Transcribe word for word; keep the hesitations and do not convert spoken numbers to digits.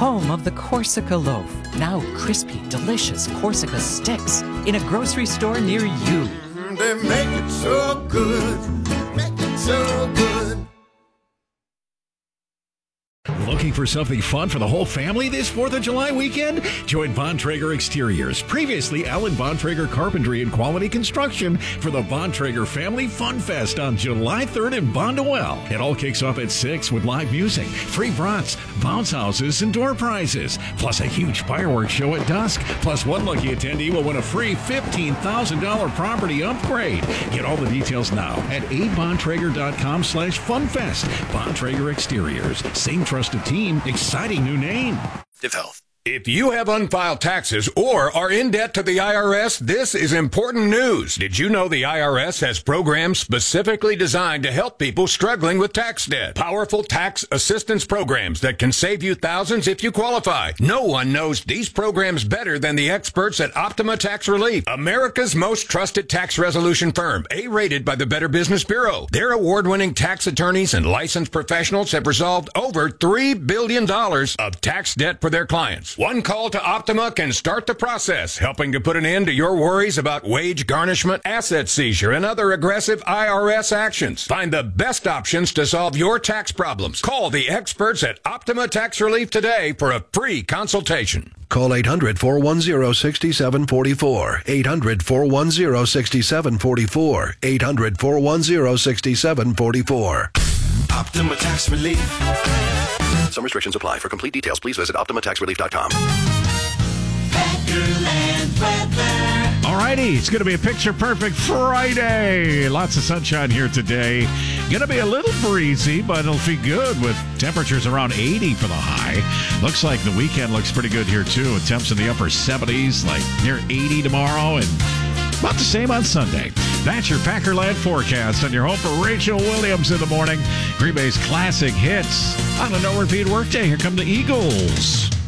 home of the Corsica loaf. Now crispy, delicious Corsica sticks in a grocery store near you. They make it so good, make it so good. Looking for something fun for the whole family this fourth of July weekend? Join Bontrager Exteriors, previously Alan Bontrager Carpentry and Quality Construction, for the Bontrager Family Fun Fest on July third in Bondwell. It all kicks off at six with live music, free brunch, bounce houses, and door prizes, plus a huge fireworks show at dusk. Plus, one lucky attendee will win a free fifteen thousand dollars property upgrade. Get all the details now at a bontrager dot com slash funfest. Bontrager Exteriors, same trusted team, exciting new name. Health. If you have unfiled taxes or are in debt to the I R S, this is important news. Did you know the I R S has programs specifically designed to help people struggling with tax debt? Powerful tax assistance programs that can save you thousands if you qualify. No one knows these programs better than the experts at Optima Tax Relief, America's most trusted tax resolution firm, A-rated by the Better Business Bureau. Their award-winning tax attorneys and licensed professionals have resolved over three billion dollars of tax debt for their clients. One call to Optima can start the process, helping to put an end to your worries about wage garnishment, asset seizure, and other aggressive I R S actions. Find the best options to solve your tax problems. Call the experts at Optima Tax Relief today for a free consultation. Call eight hundred, four one zero, six seven four four. eight hundred, four one zero, six seven four four. eight hundred, four one zero, six seven four four. Optima Tax Relief. Some restrictions apply. For complete details, please visit optima tax relief dot com. All righty, it's going to be a picture-perfect Friday. Lots of sunshine here today. Going to be a little breezy, but it'll be good with temperatures around eighty for the high. Looks like the weekend looks pretty good here, too, with temps in the upper seventies, like near eighty tomorrow, and about the same on Sunday. That's your Packerland forecast on your home for Rachel Williams in the morning. Green Bay's classic hits on a no-repeat workday. Here come the Eagles.